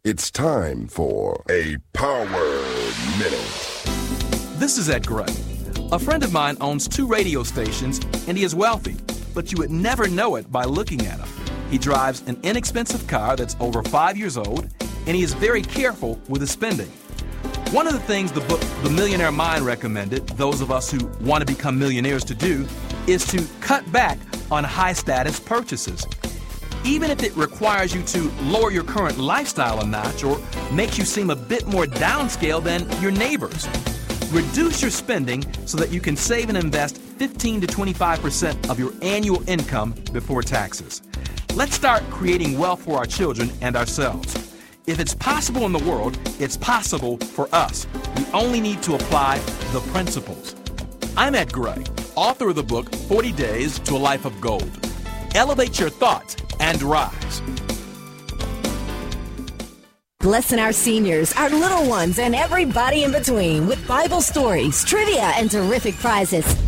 It's time for a Power Minute. This is Ed Gray. A friend of mine owns 2 radio stations, and he is wealthy, but you would never know it by looking at him. He drives an inexpensive car that's over 5 years old, and he is very careful with his spending. One of the things the book The Millionaire Mind recommended those of us who want to become millionaires to do is to cut back on high-status purchases. Even if it requires you to lower your current lifestyle a notch or makes you seem a bit more downscale than your neighbors. Reduce your spending so that you can save and invest 15 to 25% of your annual income before taxes. Let's start creating wealth for our children and ourselves. If it's possible in the world, it's possible for us. We only need to apply the principles. I'm Ed Gray, author of the book 40 Days to a Life of Gold. Elevate your thoughts and rise. Blessing our seniors, our little ones, and everybody in between with Bible stories, trivia, and terrific prizes.